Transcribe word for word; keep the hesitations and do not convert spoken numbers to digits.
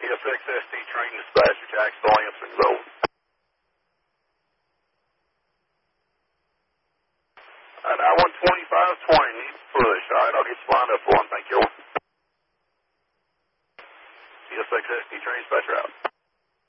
S X S T train dispatcher, Jacksonville, answering zone. Uh, now one twenty-five twenty, needs push. All right, I'll get you lined up for one. Thank you. S X S T train dispatcher out.